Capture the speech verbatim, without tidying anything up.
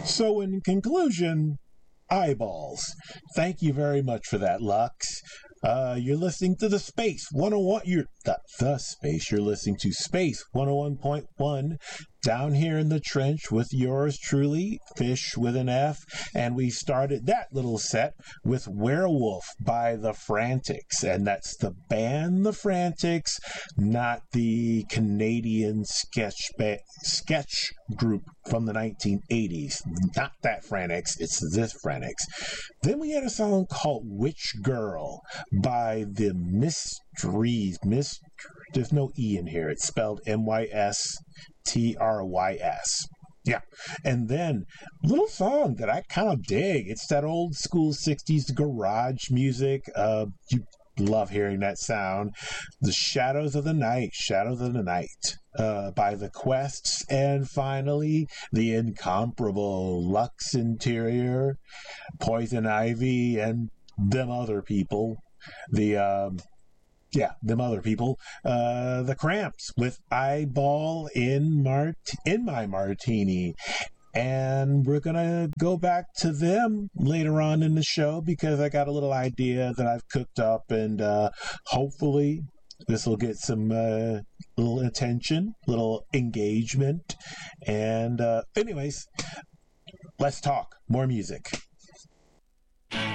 So, in conclusion, eyeballs. Thank you very much for that, Lux. Uh, you're listening to the Space one oh one. You're the, the Space. You're listening to Space one oh one point one down here in the trench with yours truly, Fish with an F. And we started that little set with Werewolf by The Frantics. And that's the band The Frantics, not the Canadian sketch ba- sketch group from the nineteen eighties. Not that Frantics, it's this Frantics. Then we had a song called Witch Girl by the Mysteries. Mysteries. There's no E in here. It's spelled M Y S T R Y S. Yeah. And then a little song that I kind of dig. It's that old school sixties garage music. Uh, you love hearing that sound. The Shadows of the Night. Shadows of the Night. Uh, by The Quests. And finally, the incomparable Lux Interior, Poison Ivy, and them other people. The, um, Yeah, them other people. Uh, the Cramps with Eyeball in Mart in My Martini. And we're going to go back to them later on in the show because I got a little idea that I've cooked up, and uh, hopefully this will get some uh, little attention, little engagement. And uh, anyways, let's talk more music.